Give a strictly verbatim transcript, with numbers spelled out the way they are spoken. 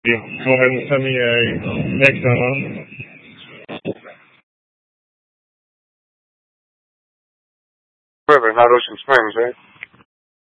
You go ahead and send me a next one. River, not Ocean Springs, right?